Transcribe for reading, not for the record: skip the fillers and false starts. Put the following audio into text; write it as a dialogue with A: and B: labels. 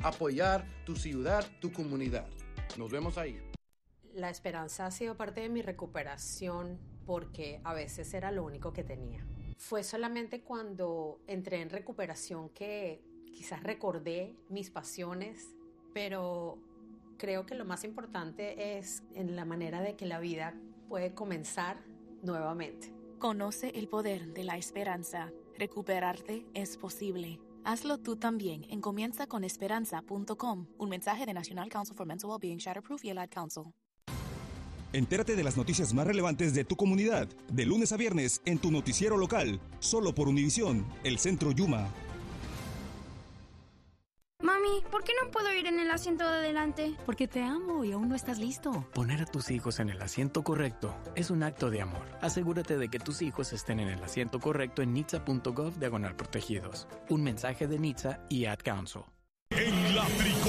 A: apoyar tu ciudad, tu comunidad. Nos vemos ahí.
B: La esperanza ha sido parte de mi recuperación porque a veces era lo único que tenía. Fue solamente cuando entré en recuperación que quizás recordé mis pasiones, pero creo que lo más importante es en la manera de que la vida puede comenzar nuevamente.
C: Conoce el poder de la esperanza. Recuperarte es posible. Hazlo tú también en comienzaconesperanza.com. Un mensaje de National Council for Mental Wellbeing, Shatterproof y el Ad Council.
D: Entérate de las noticias más relevantes de tu comunidad, de lunes a viernes en tu noticiero local, solo por Univisión, el Centro Yuma.
E: Mami, ¿por qué no puedo ir en el asiento de adelante?
F: Porque te amo y aún no estás listo.
G: Poner a tus hijos en el asiento correcto es un acto de amor. Asegúrate de que tus hijos estén en el asiento correcto en nitsa.gov/protegidos. Un mensaje de NHTSA y Ad Council.
H: En la